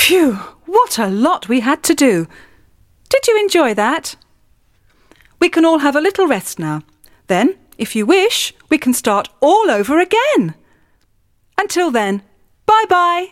Phew, what a lot we had to do. Did you enjoy that? We can all have a little rest now. Then, if you wish, we can start all over again. Until then, bye-bye.